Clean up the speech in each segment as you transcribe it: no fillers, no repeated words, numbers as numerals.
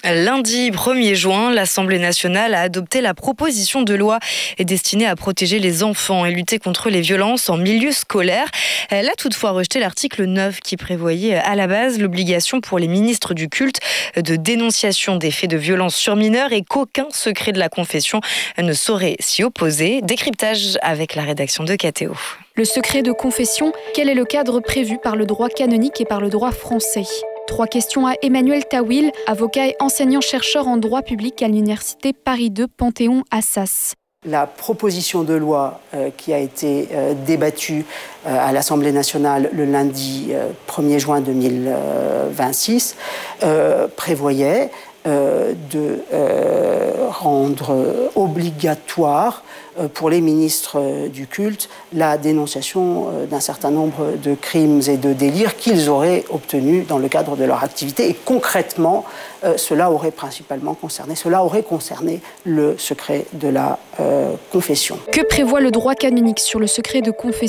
Lundi 1er juin, l'Assemblée nationale a adopté la proposition de loi destinée à protéger les enfants et lutter contre les violences en milieu scolaire. Elle a toutefois rejeté l'article 9 qui prévoyait à la base l'obligation pour les ministres du culte de dénonciation des faits de violence sur mineurs et qu'aucun secret de la confession ne saurait s'y opposer. Décryptage avec la rédaction de KTO. Le secret de confession, quel est le cadre prévu par le droit canonique et par le droit français ? 3 questions à Emmanuel Tawil, avocat et enseignant-chercheur en droit public à l'université Paris II Panthéon-Assas. La proposition de loi qui a été débattue à l'Assemblée nationale le lundi 1er juin 2026 prévoyait de rendre obligatoire pour les ministres du culte la dénonciation d'un certain nombre de crimes et de délires qu'ils auraient obtenus dans le cadre de leur activité. Et concrètement, cela aurait concerné le secret de la confession. Que prévoit le droit canonique sur le secret de confession ?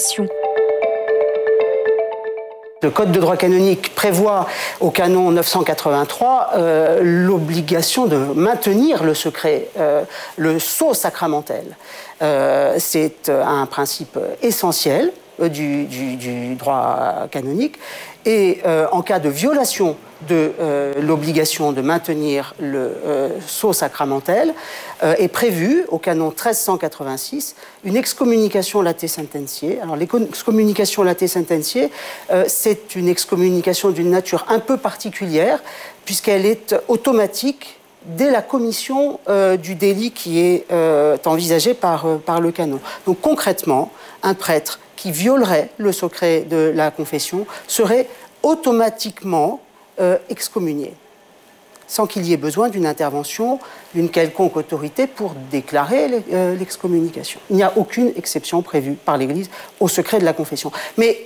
Le Code de droit canonique prévoit au canon 983 l'obligation de maintenir le secret, le sceau sacramentel. C'est un principe essentiel du droit canonique et en cas de violation de l'obligation de maintenir le sceau sacramentel est prévue au canon 1386 une excommunication latae sententiae. Alors l'excommunication latae sententiae, c'est une excommunication d'une nature un peu particulière puisqu'elle est automatique dès la commission du délit qui est envisagé par le canon. Donc concrètement, un prêtre qui violerait le secret de la confession serait automatiquement excommunié, sans qu'il y ait besoin d'une intervention d'une quelconque autorité pour déclarer l'excommunication. Il n'y a aucune exception prévue par l'Église au secret de la confession. Mais